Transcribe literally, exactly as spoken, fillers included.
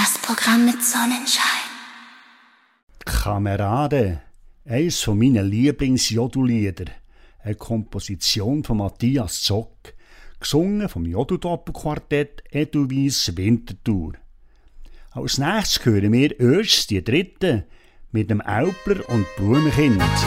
Das Programm mit Sonnenschein. Kameraden, eines von meinen Lieblingsjodellieder. Eine Komposition von Matthias Zock, gesungen vom Jodeldoppelquartett Edelweiss Winterthur. Als nächstes hören wir erst die dritte mit dem Älpler und Blumenkind.